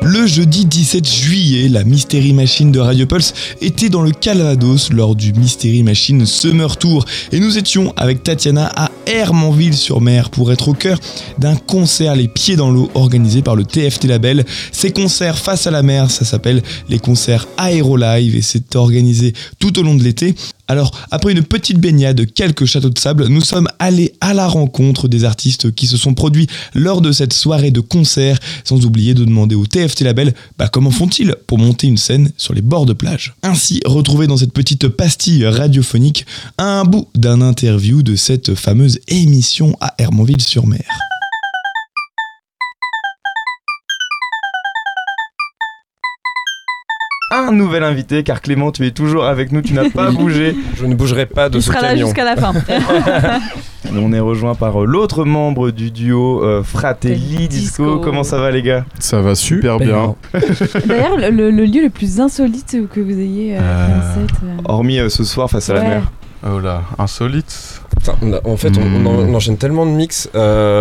Le jeudi 17 juillet, la Mystery Machine de Radio Pulse était dans le Calvados lors du Mystery Machine Summer Tour et nous étions avec Tatiana à Hermanville-sur-Mer pour être au cœur d'un concert les pieds dans l'eau organisé par le TFT Label. Ces concerts face à la mer, ça s'appelle les concerts Aérolive et c'est organisé tout au long de l'été. Alors, après une petite baignade, quelques châteaux de sable, nous sommes allés à la rencontre des artistes qui se sont produits lors de cette soirée de concert, sans oublier de demander au TFT Label comment font-ils pour monter une scène sur les bords de plage. Ainsi, retrouvez dans cette petite pastille radiophonique un bout d'un interview de cette fameuse émission à Hermanville-sur-Mer. Un nouvel invité, car Clément, tu es toujours avec nous, tu n'as pas bougé. Je ne bougerai pas de ce camion. Il sera là jusqu'à la fin. On est rejoint par l'autre membre du duo, Fratelli Disco. Comment ça va les gars ? Ça va super bien. D'ailleurs, le lieu le plus insolite que vous ayez fait un set Hormis ce soir face à la mer. Oh là, insolite. Putain, en fait, on enchaîne tellement de mix.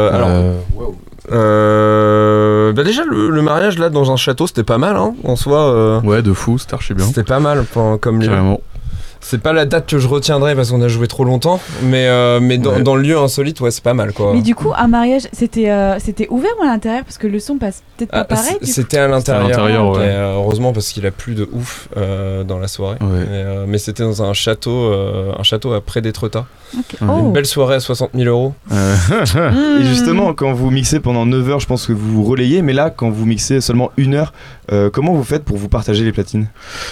Déjà le mariage là dans un château c'était pas mal en soi. Ouais, de fou, c'était archi bien. C'était pas mal comme lieu. Carrément. C'est pas la date que je retiendrai parce qu'on a joué trop longtemps, mais dans le lieu insolite, ouais, c'est pas mal quoi. Mais du coup, un mariage, c'était ouvert ou à l'intérieur parce que le son passe peut-être pas pareil. C'était à l'intérieur, ouais. Heureusement parce qu'il a plu de ouf dans la soirée. Ouais. Mais c'était dans un château près d'Étretat. Okay. Une belle soirée à 60 000 €. Et justement, quand vous mixez pendant 9 heures, je pense que vous relayez, mais là, quand vous mixez seulement 1 heure, comment vous faites pour vous partager les platines ?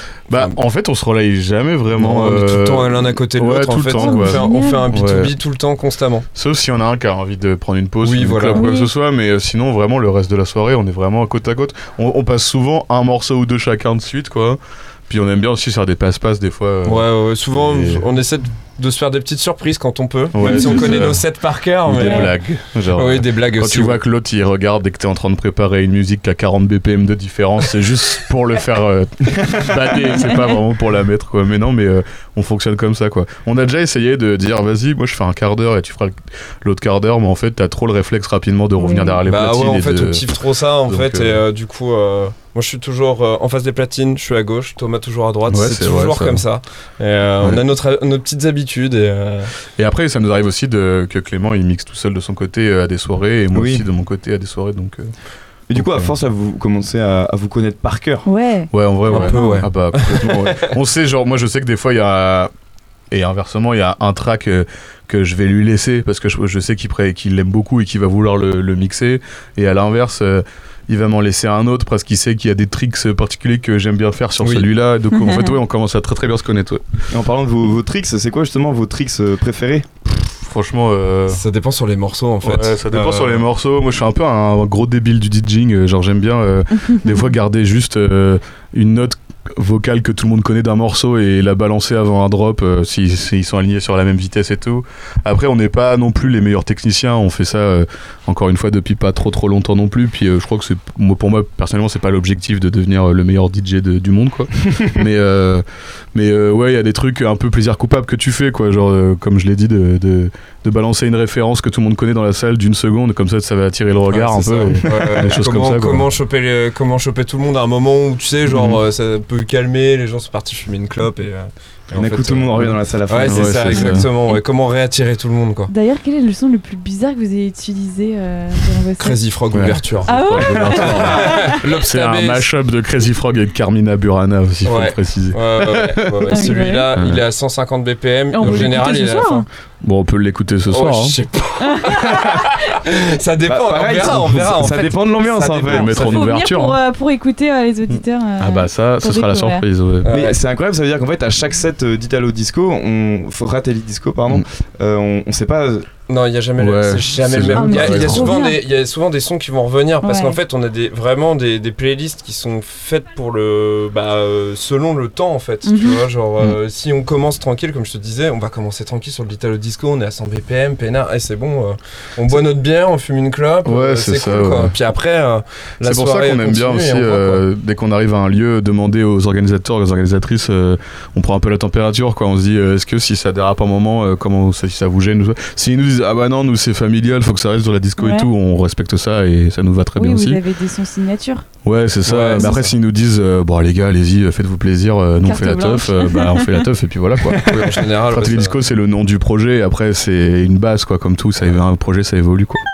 En fait, on se relaye jamais vraiment. On est tout le temps l'un à côté de l'autre. Ouais, en fait, on fait un B2B tout le temps, constamment. Sauf s'il y en a un qui a envie de prendre une pause, ou quoi que ce soit, mais sinon, vraiment, le reste de la soirée, on est vraiment côte à côte. On passe souvent un morceau ou deux chacun de suite, quoi. Puis on aime bien aussi faire des passe-passe des fois. Ouais, souvent on essaie de se faire des petites surprises quand on peut, même si on connaît nos sets par cœur. Des blagues. Oui, des blagues quand aussi. Quand tu vois que l'autre il regarde et que t'es en train de préparer une musique qui a 40 BPM de différence, c'est juste pour le faire bader, c'est pas vraiment pour la mettre quoi. Mais non, on fonctionne comme ça quoi. On a déjà essayé de dire vas-y, moi je fais un quart d'heure et tu feras l'autre quart d'heure, mais en fait t'as trop le réflexe rapidement de revenir derrière les platines. Ouais, en fait on kiffe trop ça en fait, et du coup. Moi je suis toujours en face des platines, je suis à gauche, Thomas toujours à droite, c'est toujours comme ça. Et on a nos petites habitudes. Et après ça nous arrive aussi que Clément il mixe tout seul de son côté à des soirées et moi aussi de mon côté à des soirées. Donc, et du coup à force vous commencez à vous connaître par cœur. Ouais en vrai un peu, ouais. Ah bah complètement ouais. On sait moi je sais que des fois il y a... Et inversement, il y a un track que je vais lui laisser parce que je sais qu'il l'aime beaucoup et qu'il va vouloir le mixer. Et à l'inverse, il va m'en laisser un autre parce qu'il sait qu'il y a des tricks particuliers que j'aime bien faire sur celui-là. Donc en fait, on commence à très très bien se connaître. Ouais. Et en parlant de vos tricks, c'est quoi justement vos tricks préférés ? Franchement, ça dépend sur les morceaux en fait. Ouais, ça dépend sur les morceaux. Moi, je suis un peu un gros débile du DJing. Genre, j'aime bien des fois garder juste une note vocale que tout le monde connaît d'un morceau et la balancer avant un drop s'ils sont alignés sur la même vitesse et tout. Après on n'est pas non plus les meilleurs techniciens, on fait ça encore une fois depuis pas trop longtemps non plus, puis je crois que pour moi personnellement c'est pas l'objectif de devenir le meilleur DJ du monde quoi. mais ouais il y a des trucs un peu plaisir coupable que tu fais quoi, genre comme je l'ai dit de balancer une référence que tout le monde connaît dans la salle d'une seconde, comme ça va attirer le regard un peu, des choses comme ça quoi. Comment choper tout le monde à un moment où tu sais genre ça peut calmer, les gens sont partis fumer une clope et en fait, tout le monde revient dans la salle à fond. Ouais, c'est ça, exactement. Ouais, comment réattirer tout le monde quoi. D'ailleurs, quel est le son le plus bizarre que vous ayez utilisé dans vos sets ? Crazy Frog ouverture. Ah ouais. C'est un mash-up de Crazy Frog et de Carmina Burana aussi, faut le préciser. Ouais. Celui-là, il est à 150 BPM. En général, il est à la fin. Bon, on peut l'écouter ce soir. Je sais pas. Ça dépend. On verra. Ça dépend de l'ambiance. On va mettre en ouverture. Pour écouter les auditeurs. Ah bah ça, ce sera la surprise. Mais c'est incroyable, ça veut dire qu'en fait à chaque set d'Italo Disco, Fratelli Disco, pardon, on sait pas. Non, il n'y a jamais le même. Il y a souvent des sons qui vont revenir parce qu'en fait, on a vraiment des playlists qui sont faites pour selon le temps en fait. Tu vois, genre si on commence tranquille, comme je te disais, on va commencer tranquille sur l'Italo Disco, on est à 100 BPM, peinard, et c'est bon, on boit notre bière, on fume une clope, c'est cool ça, quoi. Puis après, c'est pour ça qu'on aime bien aussi, dès qu'on arrive à un lieu, demander aux organisateurs, aux organisatrices, on prend un peu la température quoi. On se dit, est-ce que si ça dérape un moment, comment si ça vous gêne, s'ils nous disent disent ah bah non, nous c'est familial, faut que ça reste sur la disco et tout, on respecte ça et ça nous va très bien aussi. Vous avez des sons signature. Ouais, c'est ça. Mais après, s'ils nous disent bon les gars, allez-y, faites-vous plaisir, nous on fait la teuf, on fait la teuf et puis voilà quoi. En général, Fratelli Disco, c'est le nom du projet. Et après, c'est une base quoi, comme tout. Ça, un projet, ça évolue quoi.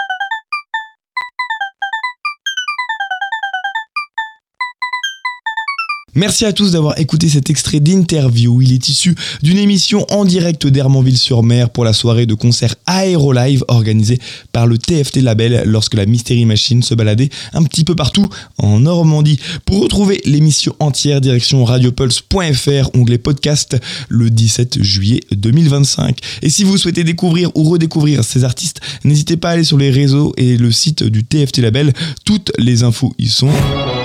Merci à tous d'avoir écouté cet extrait d'interview. Il est issu d'une émission en direct d'Hermanville-sur-Mer pour la soirée de concert Aérolive organisée par le TFT Label lorsque la Mystery Machine se baladait un petit peu partout en Normandie. Pour retrouver l'émission entière, direction radiopulse.fr, onglet podcast, le 17 juillet 2025. Et si vous souhaitez découvrir ou redécouvrir ces artistes, n'hésitez pas à aller sur les réseaux et le site du TFT Label. Toutes les infos y sont.